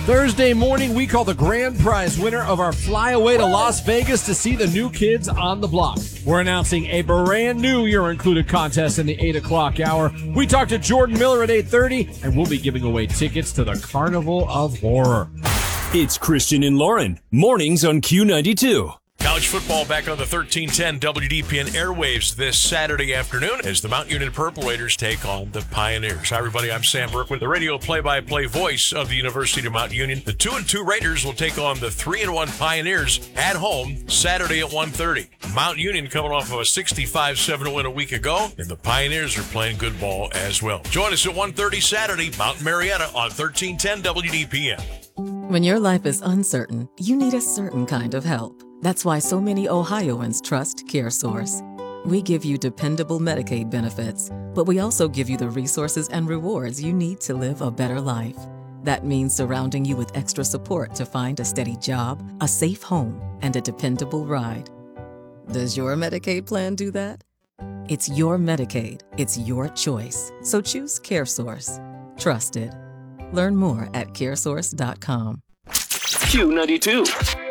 Thursday morning, we call the grand prize winner of our flyaway to Las Vegas to see the new kids on the block. We're announcing a brand new You're Included contest in the 8 o'clock hour. We talked to Jordan Miller at 8:30, and we'll be giving away tickets to the Carnival of Horror. It's Christian and Lauren, mornings on Q92. College football back on the 1310 WDPN airwaves this Saturday afternoon as the Mount Union Purple Raiders take on the Pioneers. Hi, everybody. I'm Sam Berkwood, the radio play-by-play voice of the University of Mount Union. The 2-2 Raiders will take on the 3-1 Pioneers at home Saturday at 1:30. Mount Union coming off of a 65-7 win a week ago, and the Pioneers are playing good ball as well. Join us at 1:30 Saturday, Mount Marietta on 1310 WDPN. When your life is uncertain, you need a certain kind of help. That's why so many Ohioans trust CareSource. We give you dependable Medicaid benefits, but we also give you the resources and rewards you need to live a better life. That means surrounding you with extra support to find a steady job, a safe home, and a dependable ride. Does your Medicaid plan do that? It's your Medicaid. It's your choice. So choose CareSource. Trusted. Learn more at caresource.com. Q92.